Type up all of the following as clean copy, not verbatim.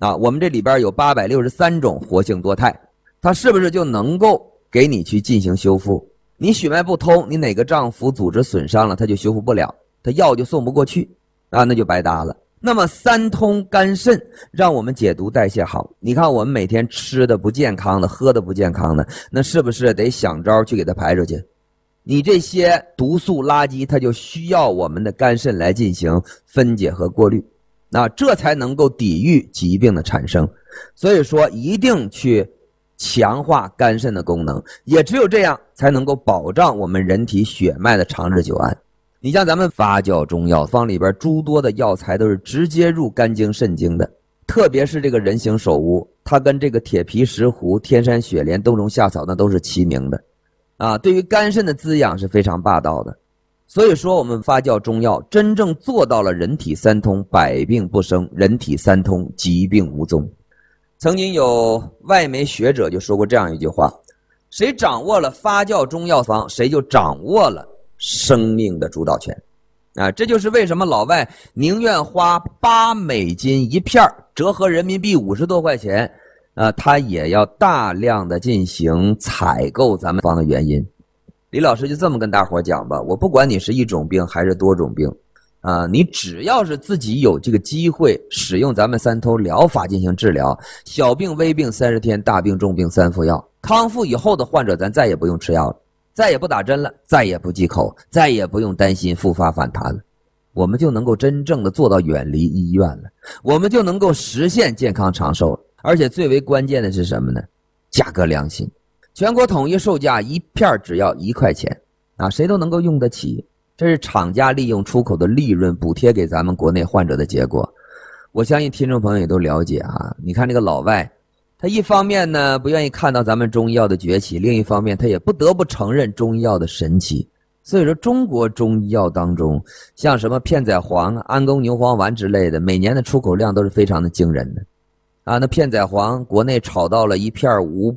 啊，我们这里边有863种活性多肽，它是不是就能够给你去进行修复？你血脉不通，你哪个脏腑组织损伤了，它就修复不了，它药就送不过去啊，那就白搭了。那么三通肝肾让我们解毒代谢好，你看我们每天吃的不健康的，喝的不健康的，那是不是得想招去给它排出去？你这些毒素垃圾它就需要我们的肝肾来进行分解和过滤，那这才能够抵御疾病的产生。所以说一定去强化肝肾的功能，也只有这样才能够保障我们人体血脉的长治久安。你像咱们发酵中药方里边诸多的药材都是直接入肝经肾经的，特别是这个人形首乌，它跟这个铁皮石斛、天山雪莲、冬虫夏草那都是齐名的啊，对于肝肾的滋养是非常霸道的。所以说我们发酵中药真正做到了人体三通，百病不生，人体三通，疾病无踪。曾经有外媒学者就说过这样一句话，谁掌握了发酵中药方，谁就掌握了生命的主导权啊！这就是为什么老外宁愿花$8一片，折合人民币50多块钱他也要大量的进行采购咱们方的原因。李老师就这么跟大伙讲吧，我不管你是一种病还是多种病你只要是自己有这个机会使用咱们三通疗法进行治疗，小病微病30天，大病重病3副药，康复以后的患者咱再也不用吃药了，再也不打针了，再也不忌口，再也不用担心复发反弹了，我们就能够真正的做到远离医院了，我们就能够实现健康长寿了。而且最为关键的是什么呢？价格良心，全国统一售价一片只要1块钱谁都能够用得起，这是厂家利用出口的利润补贴给咱们国内患者的结果。我相信听众朋友也都了解你看这个老外，他一方面呢不愿意看到咱们中医药的崛起，另一方面他也不得不承认中医药的神奇。所以说中国中医药当中，像什么片仔癀、安宫牛黄丸之类的，每年的出口量都是非常的惊人的那片仔癀国内炒到了一片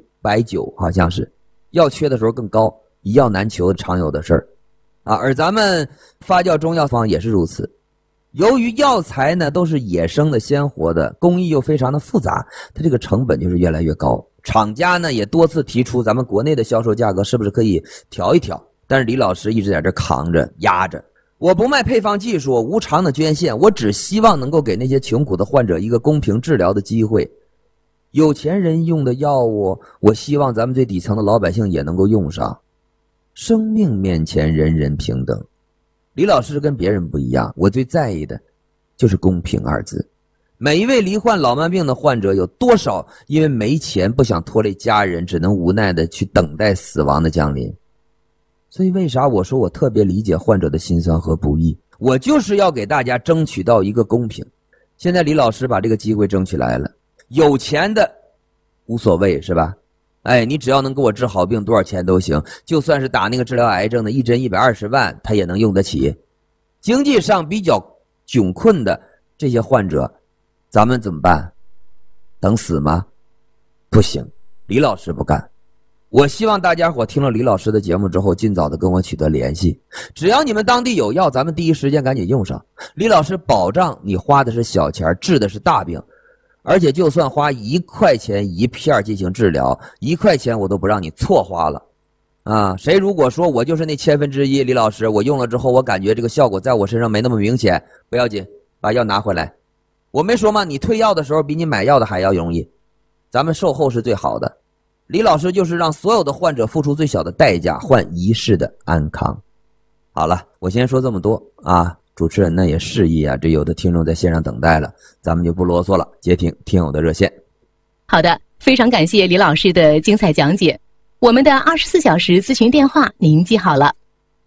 590，好像是，药缺的时候更高，一药难求常有的事儿而咱们发酵中药方也是如此。由于药材呢都是野生的鲜活的，工艺又非常的复杂，它这个成本就是越来越高。厂家呢也多次提出咱们国内的销售价格是不是可以调一调，但是李老师一直在这扛着压着，我不卖配方技术，无偿的捐献，我只希望能够给那些穷苦的患者一个公平治疗的机会。有钱人用的药物，我希望咱们最底层的老百姓也能够用上。生命面前人人平等，李老师跟别人不一样，我最在意的就是公平2字。每一位罹患老慢病的患者，有多少因为没钱不想拖累家人，只能无奈的去等待死亡的降临。所以为啥我说我特别理解患者的辛酸和不易，我就是要给大家争取到一个公平。现在李老师把这个机会争取来了，有钱的无所谓是吧，你只要能给我治好病，多少钱都行，就算是打那个治疗癌症的一针120万他也能用得起。经济上比较窘困的这些患者，咱们怎么办？等死吗？不行，李老师不干。我希望大家伙听了李老师的节目之后，尽早的跟我取得联系，只要你们当地有药，咱们第一时间赶紧用上。李老师保障你花的是小钱，治的是大病，而且就算花1块钱一片进行治疗，1块钱我都不让你错花了谁如果说我就是那1/1000，李老师我用了之后我感觉这个效果在我身上没那么明显，不要紧，把药拿回来。我没说吗？你退药的时候比你买药的还要容易，咱们售后是最好的。李老师就是让所有的患者付出最小的代价，换一世的安康。好了，我先说这么多主持人呢也示意这有的听众在线上等待了，咱们就不啰嗦了，接听听友的热线。 好的，非常感谢李老师的精彩讲解。我们的24小时咨询电话您记好了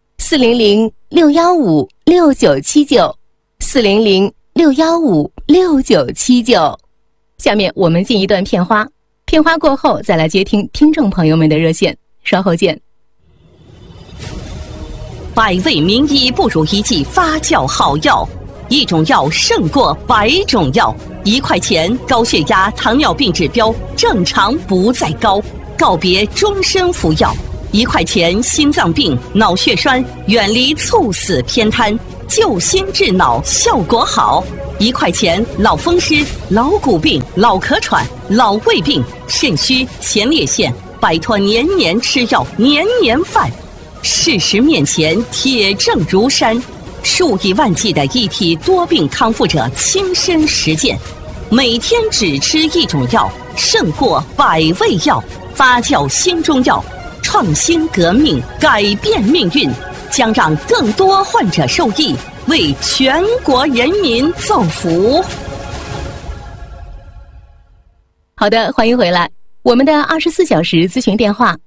，400-615-6979 400-615-6979。下面我们进一段片花，片花过后再来接听听众朋友们的热线，稍后见。 百味名医不如一剂发酵好药，一种药胜过100种药。1块钱高血压、糖尿病指标正常不再高，告别终身服药。1块钱心脏病、脑血栓远离猝死偏瘫， 救心治脑效果好，1块钱老风湿、老骨病、老咳喘、老胃病、肾虚、前列腺，摆脱年年吃药、年年犯。事实面前，铁证如山，数以万计的一体多病康复者亲身实践，每天只吃一种药，胜过100味药。发酵新中药，创新革命，改变命运，将让更多患者受益，为全国人民造福。 好的，欢迎回来。我们的24小时咨询电话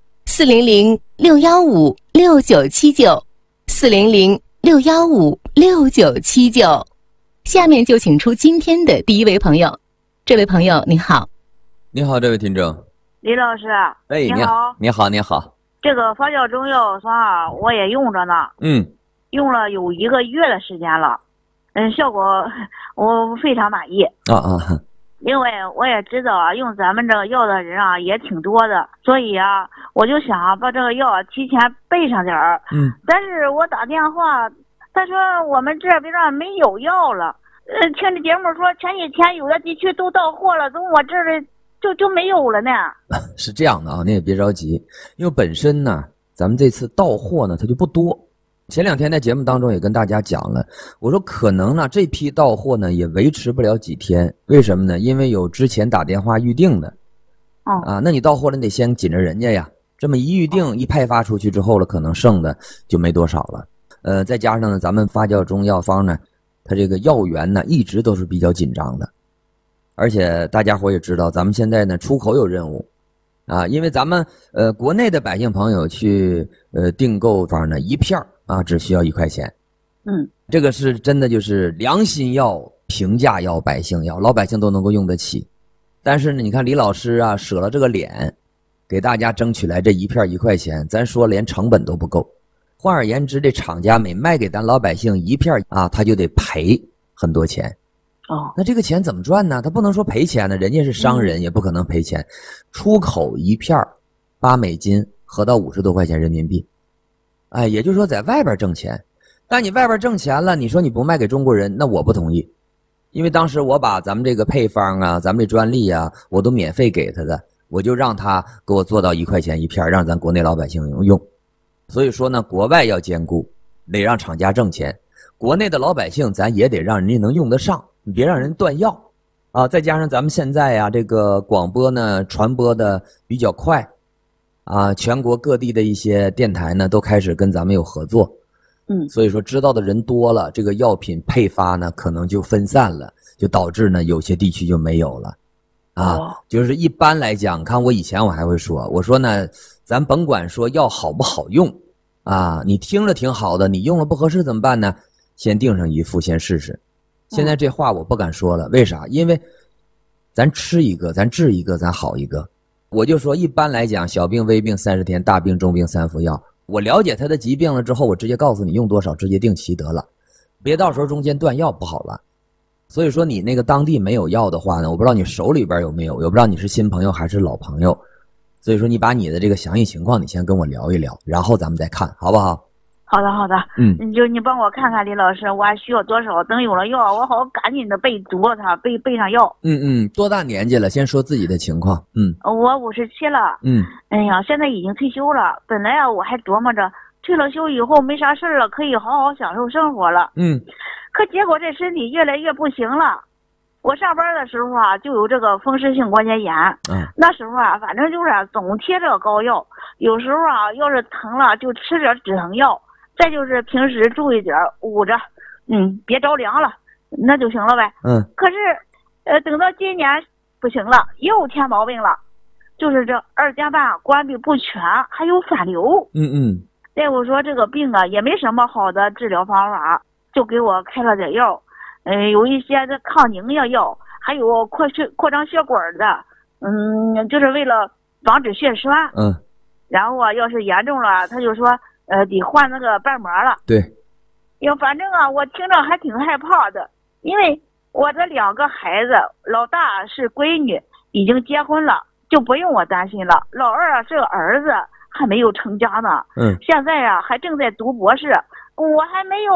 ：400-615-6979，400-615-6979。下面就请出今天的第一位朋友。这位朋友，你好。 你好，这位听众。 李老师， 哎， 你好， 你好，你好。 这个发酵中药啥我也用着呢，用了有1个月的时间了，效果我非常满意。因为我也知道啊，用咱们这个药的人啊也挺多的，所以啊，我就想把这个药提前备上点儿。但是我打电话，他说我们这边没有药了。听着节目说前几天有的地区都到货了，怎么我这里就没有了呢？ 是这样的啊，你也别着急，因为本身呢，咱们这次到货呢它就不多。前2天在节目当中也跟大家讲了，我说可能呢这批到货呢也维持不了几天，为什么呢？因为有之前打电话预定的，那你到货了你得先紧着人家呀，这么一预定一派发出去之后了，可能剩的就没多少了。再加上呢，咱们发酵中药方呢，它这个药源呢一直都是比较紧张的，而且大家伙也知道，咱们现在呢出口有任务。因为咱们国内的百姓朋友去订购方呢，一片只需要1块钱。这个是真的就是良心药、平价药、百姓药，老百姓都能够用得起。但是呢，你看李老师啊，舍了这个脸，给大家争取来这一片1块钱，咱说连成本都不够。换而言之，这厂家每卖给咱老百姓一片他就得赔很多钱。那这个钱怎么赚呢？他不能说赔钱呢，人家是商人，也不可能赔钱。出口一片8美金，合到50多块钱人民币。也就是说在外边挣钱。但你外边挣钱了，你说你不卖给中国人，那我不同意。因为当时我把咱们这个配方啊，咱们这专利啊，我都免费给他的，我就让他给我做到1块钱一片，让咱国内老百姓用。所以说呢，国外要兼顾，得让厂家挣钱，国内的老百姓咱也得让人家能用得上，你别让人断药再加上咱们现在啊，这个广播呢传播的比较快全国各地的一些电台呢都开始跟咱们有合作。所以说知道的人多了，这个药品配发呢可能就分散了，就导致呢有些地区就没有了就是一般来讲，看我以前我还会说，我说呢咱甭管说药好不好用你听着挺好的，你用了不合适怎么办呢？先订上一副先试试。现在这话我不敢说了，为啥？因为咱吃一个咱治一个咱好一个。我就说一般来讲，小病微病30天，大病重病3副药。我了解他的疾病了之后，我直接告诉你用多少，直接定期得了，别到时候中间断药不好了。所以说你那个当地没有药的话呢，我不知道你手里边有没有，我不知道你是新朋友还是老朋友。所以说你把你的这个详细情况你先跟我聊一聊，然后咱们再看好不好？ 好的，你帮我看看李老师，我还需要多少？等有了药，我好赶紧的备足它，备上药。 多大年纪了？先说自己的情况。 我57了。哎呀，现在已经退休了。本来我还琢磨着退了休以后没啥事了，可以好好享受生活了。可结果这身体越来越不行了。我上班的时候就有这个风湿性关节炎。那时候反正就是总贴这个膏药，有时候要是疼了就吃点止疼药。再就是平时注意点捂着，别着凉了，那就行了呗。可是，等到今年不行了，又添毛病了，就是这二尖瓣关闭不全，还有反流。大夫说这个病也没什么好的治疗方法，就给我开了点药，有一些这抗凝液药，还有扩张血管的，就是为了防止血栓。然后要是严重了，他就说。得换那个瓣膜了。 对， 反正我听着还挺害怕的，因为我这2个孩子，老大是闺女，已经结婚了，就不用我担心了。老二是个儿子，还没有成家呢。现在还正在读博士，我还没有见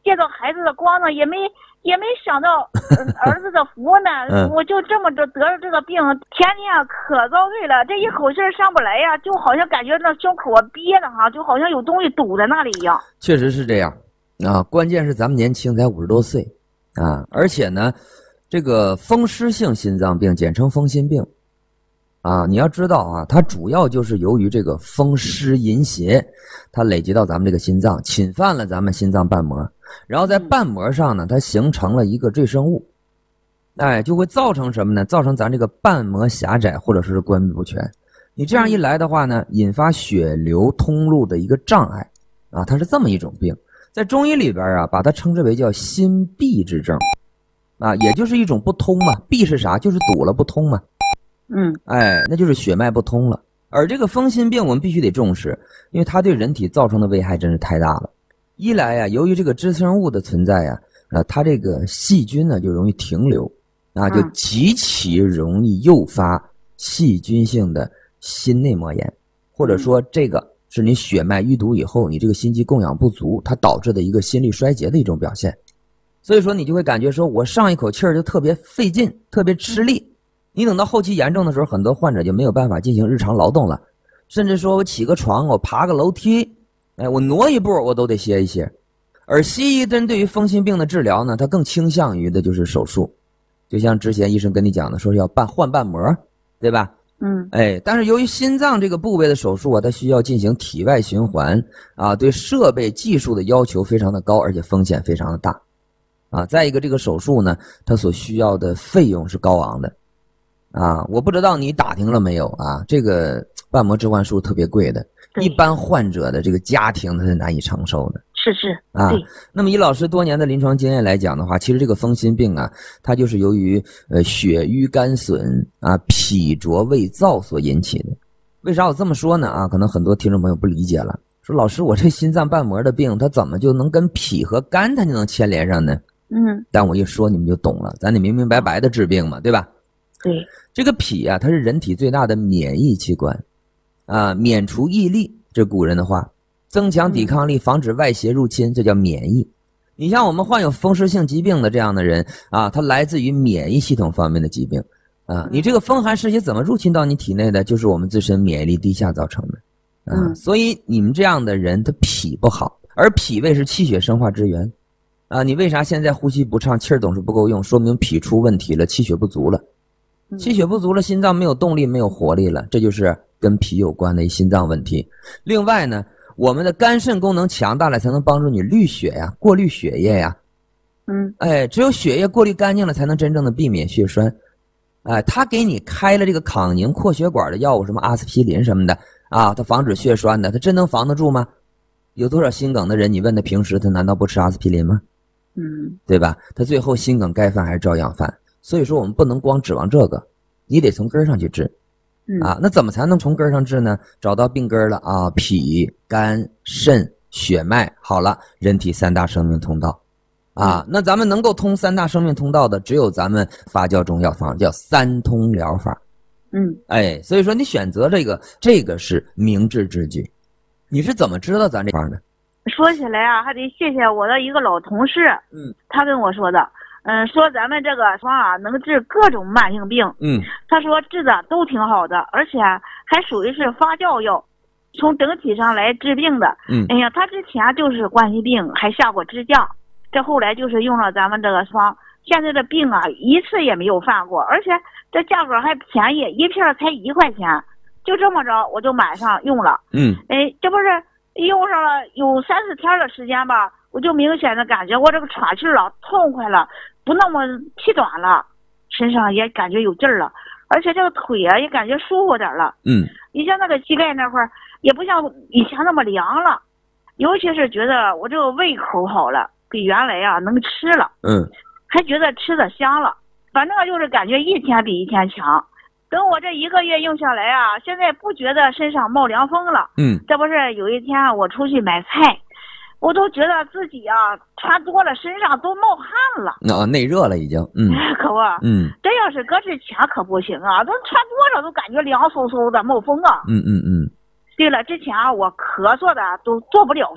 借到孩子的光呢，也没想到儿子的福呢。我就这么着得了这个病，天天可遭罪了，这一口气上不来呀，就好像感觉那胸口憋的哈，就好像有东西堵在那里一样。 确实是这样啊，关键是咱们年轻才50多岁啊，而且呢，这个风湿性心脏病简称风心病啊，你要知道啊，它主要就是由于这个风湿淫邪，它累积到咱们这个心脏，侵犯了咱们心脏瓣膜，然后在瓣膜上呢，它形成了一个赘生物，就会造成什么呢？造成咱这个瓣膜狭窄或者是关闭不全。你这样一来的话呢，引发血流通路的一个障碍啊，它是这么一种病。在中医里边啊，把它称之为叫心闭之症啊，也就是一种不通嘛。闭是啥？就是堵了不通嘛。那就是血脉不通了。而这个风心病我们必须得重视，因为它对人体造成的危害真是太大了。一来呀，由于这个支生物的存在呀，它这个细菌呢就容易停留啊，就极其容易诱发细菌性的心内膜炎，或者说这个是你血脉淤堵以后，你这个心肌供氧不足，它导致的一个心力衰竭的一种表现。所以说你就会感觉说我上一口气儿就特别费劲，特别吃力。你等到后期严重的时候，很多患者就没有办法进行日常劳动了，甚至说我起个床，我爬个楼梯，我挪一步我都得歇一歇。而西医针对于风心病的治疗呢，它更倾向于的就是手术，就像之前医生跟你讲的，说是要换瓣膜，对吧？但是由于心脏这个部位的手术啊，它需要进行体外循环啊，对设备技术的要求非常的高，而且风险非常的大啊。再一个，这个手术呢，它所需要的费用是高昂的啊。我不知道你打听了没有啊？这个瓣膜置换术特别贵的，一般患者的这个家庭他是难以承受的。 是啊，那么以老师多年的临床经验来讲的话，其实这个风心病啊，它就是由于血瘀干损啊、脾浊胃燥所引起的。为啥我这么说呢？啊，可能很多听众朋友不理解了，说老师，我这心脏瓣膜的病，它怎么就能跟脾和肝它就能牵连上呢？但我一说你们就懂了，咱得明明白白的治病嘛，对吧？ 对， 这个脾啊，它是人体最大的免疫器官啊，免除疫力，这古人的话。增强抵抗力，防止外邪入侵，这叫免疫。你像我们患有风湿性疾病的这样的人啊，它来自于免疫系统方面的疾病啊。你这个风寒湿邪怎么入侵到你体内的？就是我们自身免疫力低下造成的啊。所以你们这样的人，他脾不好，而脾胃是气血生化之源啊。你为啥现在呼吸不畅，气儿总是不够用？说明脾出问题了，气血不足了。气血不足了，心脏没有动力，没有活力了，这就是跟脾有关的心脏问题。另外呢，我们的肝肾功能强大了，才能帮助你滤血呀，过滤血液呀。只有血液过滤干净了，才能真正的避免血栓。他给你开了这个抗凝扩血管的药物，什么阿司匹林什么的啊，它防止血栓的，它真能防得住吗？有多少心梗的人，你问他平时他难道不吃阿司匹林吗？对吧？他最后心梗该犯还是照样犯。所以说我们不能光指望这个，你得从根上去治。那怎么才能从根上治呢？找到病根了啊，脾、肝、肾、血脉，好了，人体三大生命通道啊。那咱们能够通三大生命通道的，只有咱们发酵中药方叫三通疗法。所以说你选择这个是明智之举。你是怎么知道咱这方的？ 说起来啊，还得谢谢我的一个老同事，他跟我说的。说咱们这个方啊能治各种慢性病，他说治的都挺好的，而且还属于是发酵药，从整体上来治病的。他之前就是冠心病，还下过支架，这后来就是用了咱们这个方，现在的病啊一次也没有犯过，而且这价格还便宜，一片才1块钱，就这么着我就买上用了。这不是用上了有3-4天的时间吧，我就明显的感觉我这个喘气了，痛快了，不那么气短了，身上也感觉有劲儿了，而且这个腿啊也感觉舒服点了。以前那个膝盖那块也不像以前那么凉了，尤其是觉得我这个胃口好了，比原来啊能吃了。还觉得吃的香了，反正就是感觉一天比一天强。等我这1个月用下来啊，现在不觉得身上冒凉风了。这不是有一天我出去买菜，我都觉得自己啊穿多了身上都冒汗了。 内热了已经。 可不。这要是搁之前可不行啊，都穿多了都感觉凉飕飕的冒风啊。对了，之前我咳嗽的都做不了饭，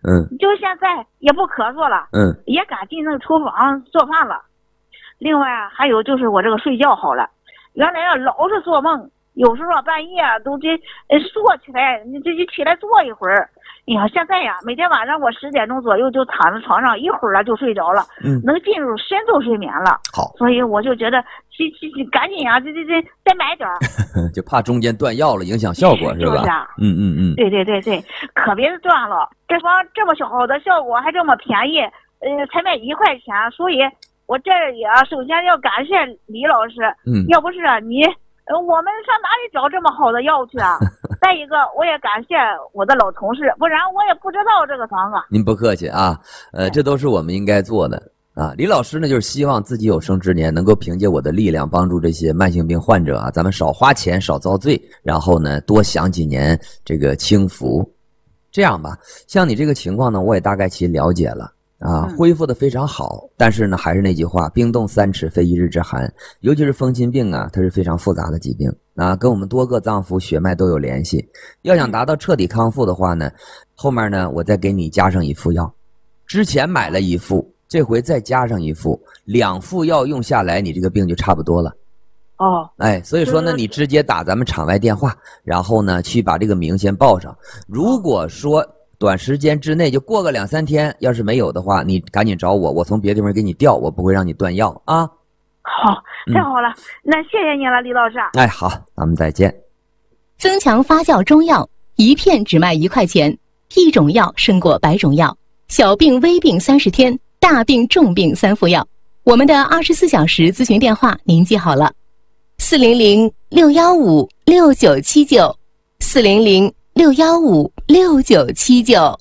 就现在也不咳嗽了，也敢进那个厨房做饭了。另外还有就是我这个睡觉好了，原来老是做梦，有时候半夜都得坐起来，你这就起来坐一会儿。哎呀，现在呀，每天晚上我10点钟左右就躺在床上，一会儿了就睡着了，能进入深度睡眠了。 好， 所以我就觉得，赶紧呀，这再买点儿， 就怕中间断药了，影响效果是吧？ 是啊，对，可别断了。这方这么好的效果还这么便宜，才卖1块钱，所以我这也首先要感谢李老师，要不是你。我们上哪里找这么好的药去啊？再一个，我也感谢我的老同事，不然我也不知道这个房啊。 您不客气啊，这都是我们应该做的啊。李老师呢，就是希望自己有生之年能够凭借我的力量，帮助这些慢性病患者啊，咱们少花钱，少遭罪，然后呢，多享几年这个清福。这样吧，像你这个情况呢，我也大概其了解了。恢复的非常好，但是呢，还是那句话，冰冻3尺非一日之寒。尤其是风湿病啊，它是非常复杂的疾病啊，跟我们多个脏腑血脉都有联系。要想达到彻底康复的话呢，后面呢，我再给你加上1副药。之前买了1副，这回再加上1副，2副药用下来，你这个病就差不多了。所以说呢，你直接打咱们场外电话，然后呢，去把这个名先报上。如果说短时间之内就过个2、3天，要是没有的话，你赶紧找我，我从别的地方给你调，我不会让你断药啊。 好，太好了，那谢谢你了，李老师。 好，咱们再见。 增强发酵中药，1片只卖1块钱，1种药胜过100种药。小病微病30天，大病重病3副药。我们的24小时咨询电话您记好了：400-615-6979，400-615-6979。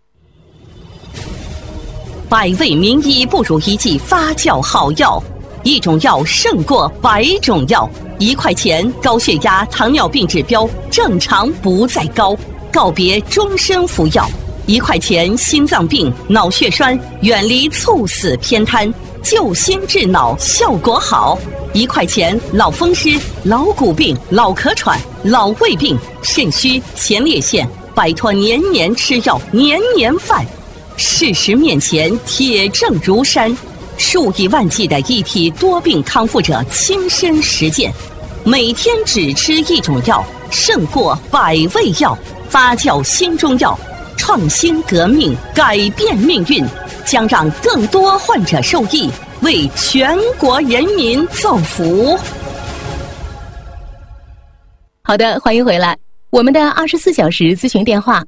百味名医不如一剂发酵好药，一种药胜过100种药。1块钱高血压、糖尿病指标正常不再高，告别终身服药。1块钱心脏病、脑血栓远离猝死偏瘫，救心治脑效果好。1块钱老风湿、老骨病、老咳喘、老胃病、肾虚、前列腺，摆脱年年吃药、年年犯。事实面前铁证如山，数以万计的一体多病康复者亲身实践，每天只吃1种药，胜过100味药。发酵新中药，创新革命，改变命运，将让更多患者受益，为全国人民造福。 好的，欢迎回来。我们的24小时咨询电话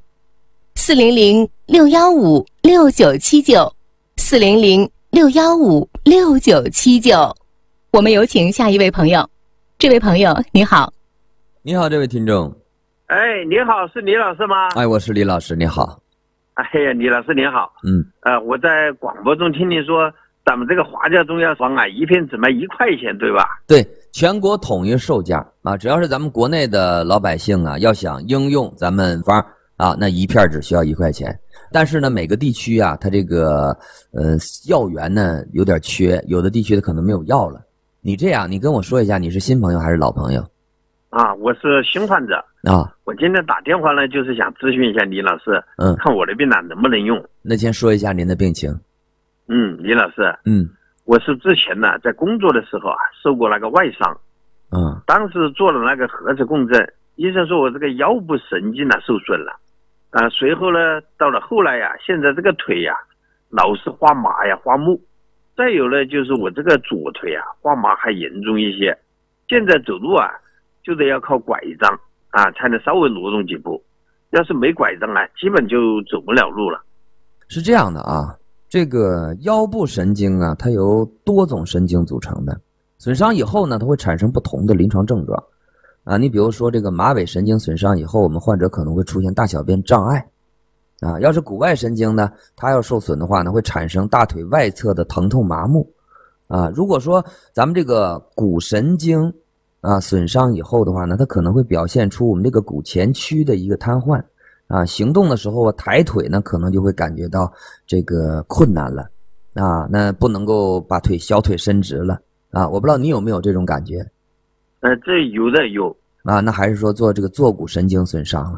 ：400-615-6979，400-615-6979。我们有请下一位朋友。这位朋友你好。 你好，这位听众。 你好，是李老师吗？ 我是李老师，你好。 李老师您好。我在广播中听你说咱们这个花椒中药方1片只卖1块钱，对吧？ 对，全国统一售价啊，只要是咱们国内的老百姓啊，要想应用咱们方啊，那1片只需要1块钱。但是呢，每个地区啊，它这个药源呢有点缺，有的地区的可能没有药了。你这样，你跟我说一下，你是新朋友还是老朋友？ 我是新患者我今天打电话呢，就是想咨询一下李老师，看我的病能不能用。 那先说一下您的病情。 李老师，我是之前呢在工作的时候受过那个外伤，当时做了那个核磁共振，医生说我这个腰部神经受损了，随后呢到了后来现在这个腿老是发麻发木，再有呢就是我这个左腿发麻还严重一些，现在走路就得要靠拐杖才能稍微挪动几步，要是没拐杖基本就走不了路了。 是这样的这个腰部神经它由多种神经组成的，损伤以后呢，它会产生不同的临床症状你比如说这个马尾神经损伤以后，我们患者可能会出现大小便障碍要是骨外神经呢，它要受损的话呢，会产生大腿外侧的疼痛麻木如果说咱们这个骨神经损伤以后的话呢，它可能会表现出我们这个骨前区的一个瘫痪行动的时候抬腿呢可能就会感觉到这个困难了那不能够把小腿伸直了我不知道你有没有这种感觉？ 这有的有那还是说做这个坐骨神经损伤了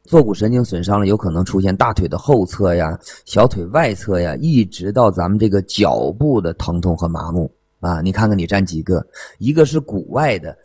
坐骨神经损伤了，有可能出现大腿的后侧呀、小腿外侧呀，一直到咱们这个脚部的疼痛和麻木啊。你看看你占几个，一个是骨外的，